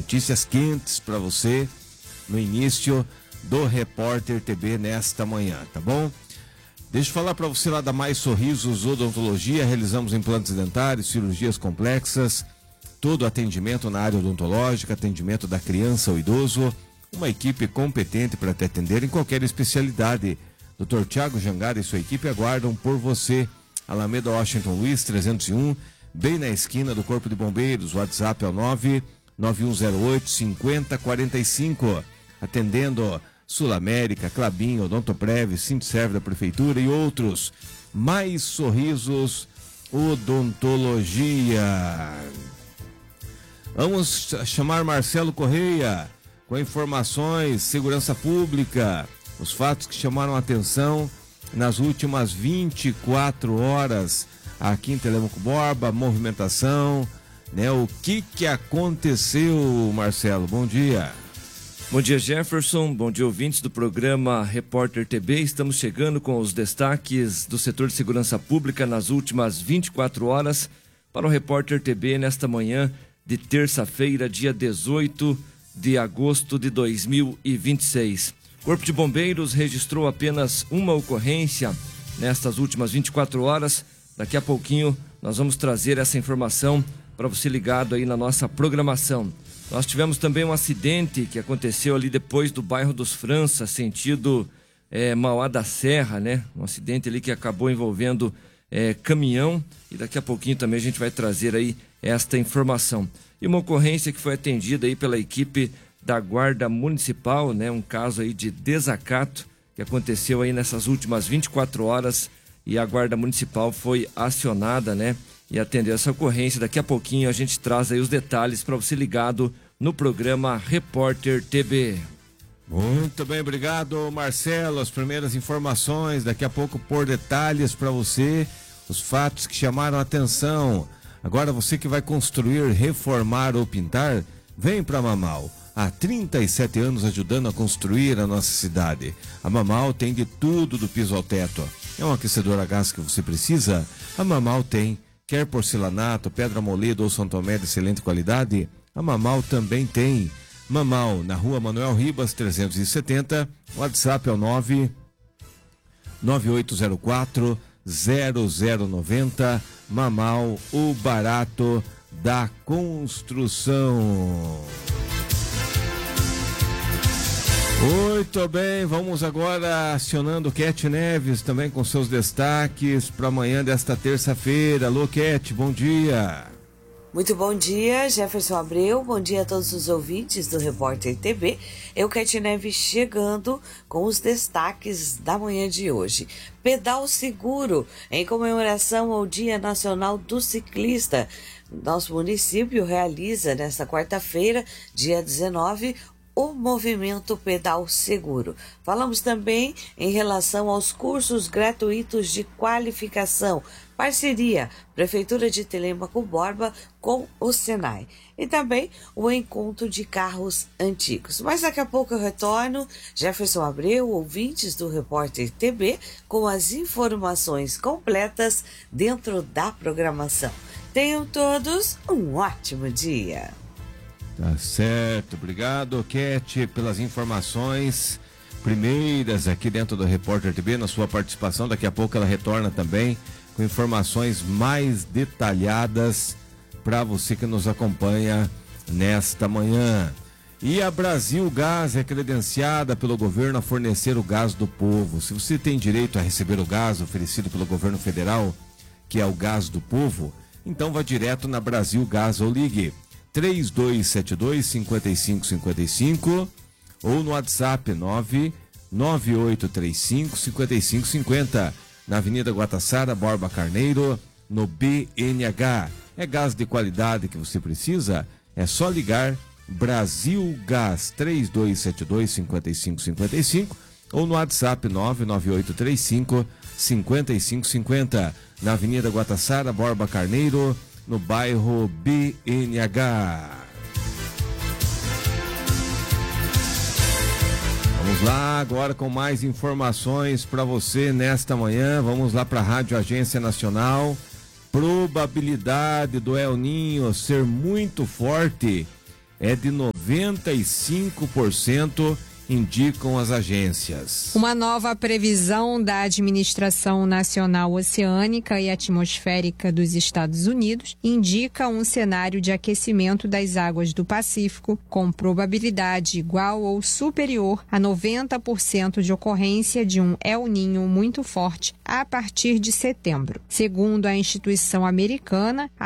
Notícias quentes para você no início do Repórter TB nesta manhã, tá bom? Deixa eu falar para você lá da Mais Sorrisos Odontologia. Realizamos implantes dentários, cirurgias complexas, todo atendimento na área odontológica, atendimento da criança ao idoso, uma equipe competente para te atender em qualquer especialidade. Dr. Tiago Jangada e sua equipe aguardam por você. Alameda Washington Luiz 301, bem na esquina do Corpo de Bombeiros. WhatsApp é o 99108-5045. Atendendo Sul América, Klabin, Odontoprev, Sintserv da Prefeitura e outros. Mais Sorrisos Odontologia. Vamos chamar Marcelo Correia com informações, segurança pública, os fatos que chamaram a atenção nas últimas 24 horas aqui em Telêmaco Borba, movimentação, né? O que aconteceu, Marcelo? Bom dia. Bom dia, Jefferson. Bom dia, ouvintes do programa Repórter TB. Estamos chegando com os destaques do setor de segurança pública nas últimas 24 horas para o Repórter TB nesta manhã de terça-feira, dia 18 de agosto de 2026. O Corpo de Bombeiros registrou apenas uma ocorrência nestas últimas 24 horas. Daqui a pouquinho nós vamos trazer essa informação para você ligado aí na nossa programação. Nós tivemos também um acidente que aconteceu ali depois do bairro dos França, sentido Mauá da Serra, né? Um acidente ali que acabou envolvendo caminhão, e daqui a pouquinho também a gente vai trazer aí esta informação. E uma ocorrência que foi atendida aí pela equipe da Guarda Municipal, né? Um caso aí de desacato que aconteceu aí nessas últimas 24 horas e a Guarda Municipal foi acionada, né? E atendeu essa ocorrência. Daqui a pouquinho a gente traz aí os detalhes para você ligado no programa Repórter TB. Muito bem, obrigado, Marcelo. As primeiras informações, daqui a pouco por detalhes para você, os fatos que chamaram a atenção. Agora você que vai construir, reformar ou pintar, vem para Mamal. Há 37 anos ajudando a construir a nossa cidade. A Mamal tem de tudo do piso ao teto. É um aquecedor a gás que você precisa? A Mamal tem. Quer porcelanato, pedra molida ou São Tomé de excelente qualidade? A Mamal também tem. Mamal, na rua Manuel Ribas 370, WhatsApp é o 99804-0090. Mamal, o barato da construção. Muito bem, vamos agora acionando Cat Neves também com seus destaques para amanhã desta terça-feira. Alô, Cat, bom dia. Muito bom dia, Jefferson Abreu. Bom dia a todos os ouvintes do Repórter TB. Eu, Cat Neves, chegando com os destaques da manhã de hoje. Pedal seguro em comemoração ao Dia Nacional do Ciclista. Nosso município realiza nesta quarta-feira, dia 19, o movimento Pedal Seguro. Falamos também em relação aos cursos gratuitos de qualificação, parceria Prefeitura de Telêmaco Borba com o Senai. E também o encontro de carros antigos. Mas daqui a pouco eu retorno, Jefferson Abreu, ouvintes do Repórter TB, com as informações completas dentro da programação. Tenham todos um ótimo dia. Tá certo, obrigado, Cat, pelas informações primeiras aqui dentro do Repórter TB, na sua participação. Daqui a pouco ela retorna também com informações mais detalhadas para você que nos acompanha nesta manhã. E a Brasil Gás é credenciada pelo governo a fornecer o gás do povo. Se você tem direito a receber o gás oferecido pelo governo federal, que é o gás do povo, então vá direto na Brasil Gás ou ligue 3272-5555 ou no WhatsApp 99835-5550, na Avenida Guataçara, Borba Carneiro, no BNH. É gás de qualidade que você precisa? É só ligar Brasil Gás 3272-5555 ou no WhatsApp 99835-5550, na Avenida Guataçara, Borba Carneiro, no bairro BNH. Vamos lá agora com mais informações para você nesta manhã. Vamos lá para a Rádio Agência Nacional. Probabilidade do El Ninho ser muito forte é de 90%. 95%, indicam as agências. Uma nova previsão da Administração Nacional Oceânica e Atmosférica dos Estados Unidos indica um cenário de aquecimento das águas do Pacífico com probabilidade igual ou superior a 90% de ocorrência de um El Niño muito forte a partir de setembro. Segundo a instituição americana, há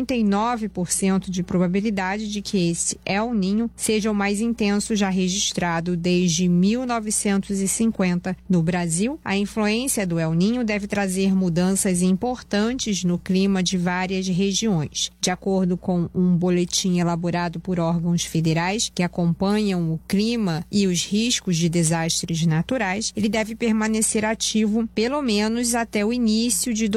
69% de probabilidade de que esse El Niño seja o mais intenso já registrado desde 1950. No Brasil, a influência do El Niño deve trazer mudanças importantes no clima de várias regiões. De acordo com um boletim elaborado por órgãos federais que acompanham o clima e os riscos de desastres naturais, ele deve permanecer ativo pelo menos até o início de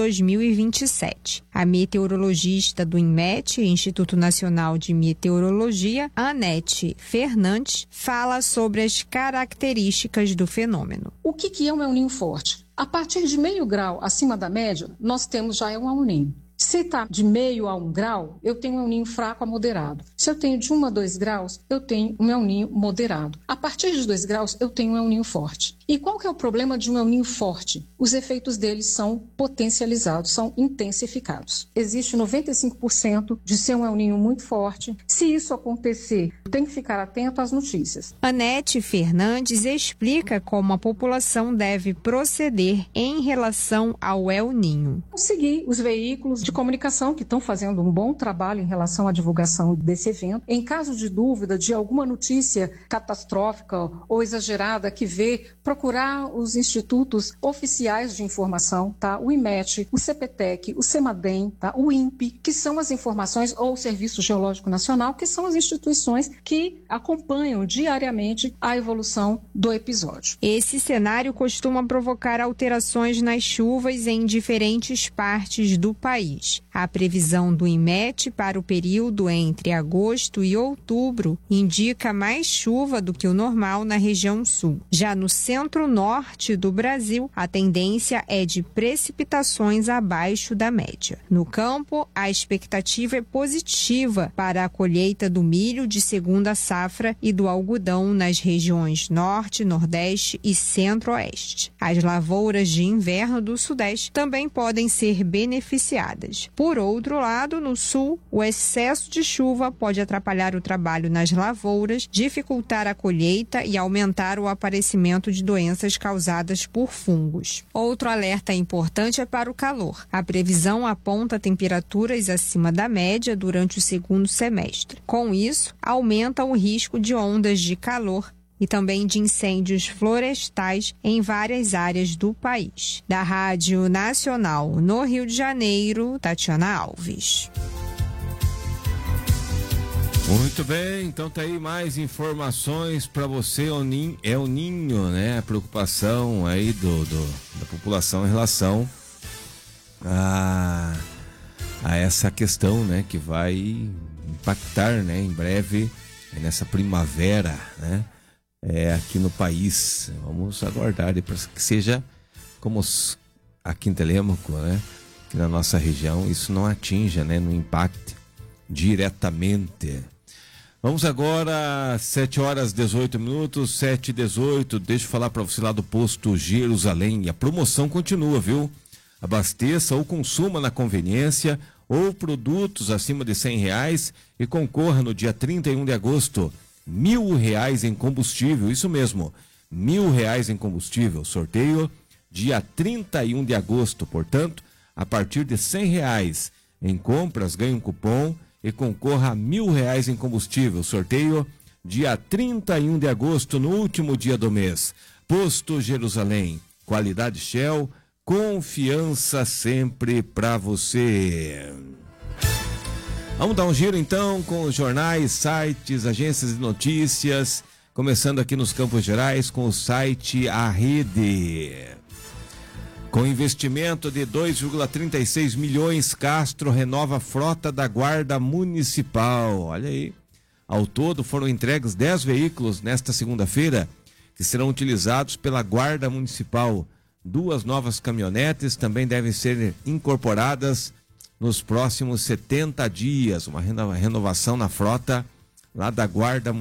2027. A meteorologista do INMET, Instituto Nacional de Meteorologia, Anete Fernandes, fala sobre as características do fenômeno. O que é um El Niño forte? A partir de meio grau acima da média, nós temos já um El Niño. Se está de meio a 1 grau, eu tenho um El Niño fraco a moderado. Se eu tenho de 1 a 2 graus, eu tenho um El Niño moderado. A partir de 2 graus, eu tenho um El Niño forte. E qual que é o problema de um El Niño forte? Os efeitos deles são potencializados, são intensificados. Existe 95% de ser um El Niño muito forte. Se isso acontecer, tem que ficar atento às notícias. Anete Fernandes explica como a população deve proceder em relação ao El Niño. Seguir os veículos de comunicação que estão fazendo um bom trabalho em relação à divulgação desse evento. Em caso de dúvida de alguma notícia catastrófica ou exagerada que vê, procurar os institutos oficiais de informação, tá? O INMET, o CPTEC, o CEMADEM, tá? O INPE, que são as informações, ou o Serviço Geológico Nacional, que são as instituições que acompanham diariamente a evolução do episódio. Esse cenário costuma provocar alterações nas chuvas em diferentes partes do país. A previsão do INMET para o período entre agosto e outubro indica mais chuva do que o normal na região sul. Já no centro-norte do Brasil, a tendência é de precipitações abaixo da média. No campo, a expectativa é positiva para a colheita do milho de segunda safra e do algodão nas regiões norte, nordeste e centro-oeste. As lavouras de inverno do sudeste também podem ser beneficiadas. Por outro lado, no sul, o excesso de chuva pode atrapalhar o trabalho nas lavouras, dificultar a colheita e aumentar o aparecimento de doenças causadas por fungos. Outro alerta importante é para o calor. A previsão aponta temperaturas acima da média durante o segundo semestre. Com isso, aumenta o risco de ondas de calor e também de incêndios florestais em várias áreas do país. Da Rádio Nacional no Rio de Janeiro, Tatiana Alves. Muito bem, então tá aí mais informações para você, El Niño, né? A preocupação aí da população em relação a essa questão, né? Que vai impactar, né? Em breve, nessa primavera, né? Aqui no país. Vamos aguardar para que seja como aqui em Telêmaco, né? Que na nossa região isso não atinja, né? Não impacte diretamente. Vamos agora, 7h18, 7h18. Deixa eu falar para você lá do posto Jerusalém. A promoção continua, viu? Abasteça ou consuma na conveniência ou produtos acima de R$100 e concorra no dia 31 de agosto. R$1.000 em combustível, isso mesmo, R$1.000 em combustível. Sorteio dia 31 de agosto, portanto, a partir de R$100 em compras, ganhe um cupom e concorra a R$1.000 em combustível. Sorteio dia 31 de agosto, no último dia do mês. Posto Jerusalém, qualidade Shell, confiança sempre para você. Vamos dar um giro então com os jornais, sites, agências de notícias, começando aqui nos Campos Gerais com o site A Rede. Com investimento de 2,36 milhões, Castro renova a frota da Guarda Municipal. Olha aí. Ao todo foram entregues 10 veículos nesta segunda-feira, que serão utilizados pela Guarda Municipal. 2 novas caminhonetes também devem ser incorporadas nos próximos 70 dias, uma renovação na frota lá da Guarda Municipal.